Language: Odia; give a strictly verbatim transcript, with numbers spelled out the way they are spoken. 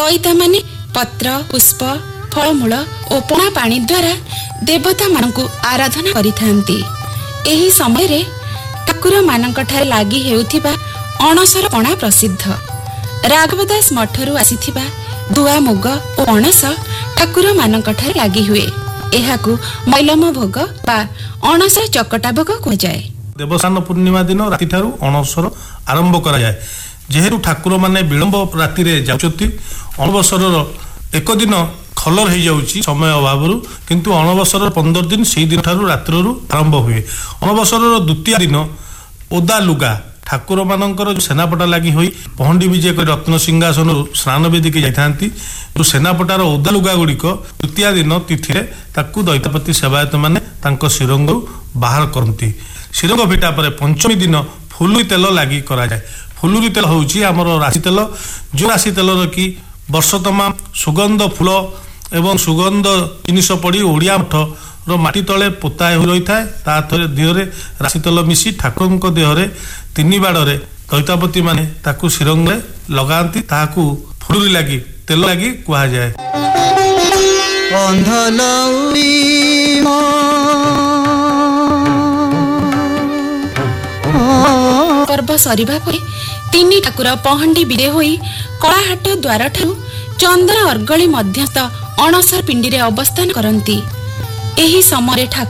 ଦଇତା ମାନେ ପତ୍ର ପୁଷ୍ପ ଫଳମୂଳ ଓ ପଣା ପାଣି ଦ୍ୱାରା ଦେବତା ମାନଙ୍କୁ ଆରାଧନା କରିଥାନ୍ତି। ଏହି ସମୟରେ ଠାକୁର ମାନଙ୍କଠାରେ ଲାଗି ହେଉଥିବା ଅଣସର ପଣା ପ୍ରସିଦ୍ଧ। ରାଘବଦାସ ମଠରୁ ଆସିଥିବା ଧୁଆ ମୁଗ ଓ ପଣସ ଠାକୁର ମାନଙ୍କଠାରେ ଲାଗି ହୁଏ। ଏହାକୁ ମୈଲମ ଭୋଗ ବା ଅଣସର ଚକଟା ଭୋଗ କୁହାଯାଏ। ଦେବସ୍ନାନ ପୂର୍ଣ୍ଣିମା ଦିନ ରାତିଠାରୁ ଅଣସର ଆରମ୍ଭ କରାଯାଏ। ଯେହେତୁ ଠାକୁର ମାନେ ବିଳମ୍ବ ରାତିରେ ଯାଉଛନ୍ତି, ଅଣବସରର ଏକ ଦିନ ଖଲର ହେଇଯାଉଛି ସମୟ ଅଭାବରୁ, କିନ୍ତୁ ଅଣବସରର ପନ୍ଦର ଦିନ ସେଇ ଦିନ ଠାରୁ ରାତ୍ରରୁ ଆରମ୍ଭ ହୁଏ। ଅଣବସରର ଦ୍ୱିତୀୟ ଦିନ ଓଦା ଲୁଗା ଠାକୁର ମାନଙ୍କର ସେନାପଟା ଲାଗି ହୋଇ ପହଣ୍ଡି ବିଜେ କରି ରତ୍ନ ସିଂହାସନରୁ ସ୍ନାନ ବେଦୀକି ଯାଇଥାନ୍ତି। ଯେଉଁ ସେନାପଟାର ଓଦା ଲୁଗା ଗୁଡ଼ିକ ତୃତୀୟ ଦିନ ତିଥିରେ ତାକୁ ଦଇତାପତି ସେବାୟତ ମାନେ ତାଙ୍କ ଶିରଙ୍ଗରୁ ବାହାର କରନ୍ତି। ଶିରଙ୍ଗ ଫିଟା ପରେ ପଞ୍ଚମୀ ଦିନ ଫୁଲୁରି ତେଲ ଲାଗି କରାଯାଏ। ଫୁଲୁରି ତେଲ ହେଉଛି ଆମର ରାଶି ତେଲ, ଯେଉଁ ରାଶି ତେଲର କି ବର୍ଷ ତମାମ ସୁଗନ୍ଧ ଫୁଲ ଏବଂ ସୁଗନ୍ଧ ଜିନିଷ ପଡ଼ି ଓଡ଼ିଆ ମଠର ମାଟି ତଳେ ପୋତା ହୋଇ ରହିଥାଏ। ତା ଦେହରେ ରାଶି ତେଲ ମିଶି ଠାକୁରଙ୍କ ଦେହରେ ତିନି ବାଡ଼ରେ ଦଇତାପତି ମାନେ ତାକୁ ଶିରଙ୍ଗରେ ଲଗାନ୍ତି। ତାହାକୁ ଫୁଲୁରି ଲାଗି ତେଲ ଲାଗି କୁହାଯାଏ। ପର୍ବ ସରିବା ପରେ ତିନି ଠାକୁର ପହଣ୍ଡି ବିଜେ ହୋଇ କଳାହାଟ ଦ୍ୱାର ଠାରୁ ଚନ୍ଦନ ଅର୍ଗଳି ମଧ୍ୟସ୍ଥ ଅଣସର ପିଣ୍ଡିରେ ଅବସ୍ଥାନ କରନ୍ତି। ଏହି ସମୟରେ ଠାକୁର